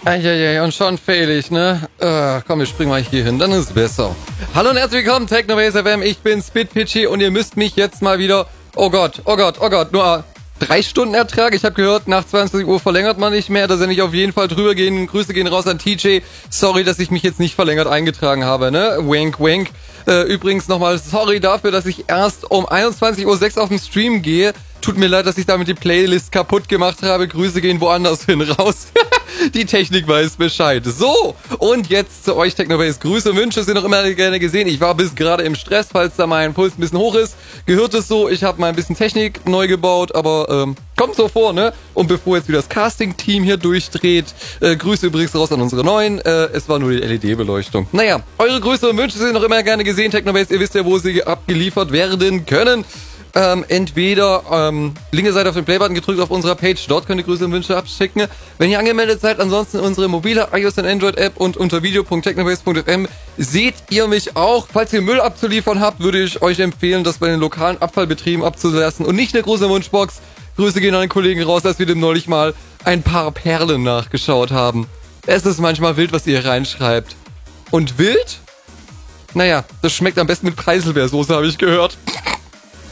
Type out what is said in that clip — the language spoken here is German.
Eieiei, und schon fail ich, ne? Komm, wir springen mal hier hin, dann ist es besser. Hallo und herzlich willkommen, Technobase FM, ich bin SpitPitchy und ihr müsst mich jetzt mal wieder, oh Gott, nur 3 Stunden Ertrag. Ich habe gehört, nach 22 Uhr verlängert man nicht mehr, da soll ich auf jeden Fall drüber gehen. Grüße gehen raus an TJ. Sorry, dass ich mich jetzt nicht verlängert eingetragen habe, ne? Wink, wink. Übrigens nochmal sorry dafür, dass ich erst um 21:06 Uhr auf den Stream gehe. Tut mir leid, dass ich damit die Playlist kaputt gemacht habe. Grüße gehen woanders hin raus. Die Technik weiß Bescheid. So, und jetzt zu euch Technobase. Grüße und Wünsche sind noch immer gerne gesehen. Ich war bis gerade im Stress, falls da mein Puls ein bisschen hoch ist. Gehört es so, ich habe mal ein bisschen Technik neu gebaut, aber kommt so vor, ne? Und bevor jetzt wieder das Casting-Team hier durchdreht, Grüße übrigens raus an unsere Neuen. Es war nur die LED-Beleuchtung. Naja, eure Grüße und Wünsche sind noch immer gerne gesehen, Technobase. Ihr wisst ja, wo sie abgeliefert werden können. Entweder linke Seite auf den Playbutton gedrückt auf unserer Page, dort könnt ihr Grüße und Wünsche abschicken. Wenn ihr angemeldet seid, ansonsten unsere mobile iOS und Android App und unter video.technobase.fm seht ihr mich auch. Falls ihr Müll abzuliefern habt, würde ich euch empfehlen, das bei den lokalen Abfallbetrieben abzulassen und nicht eine große Wunschbox. Grüße gehen an den Kollegen raus, dass wir dem neulich mal ein paar Perlen nachgeschaut haben. Es ist manchmal wild, was ihr reinschreibt. Und wild? Naja, das schmeckt am besten mit Preiselbeersoße, habe ich gehört.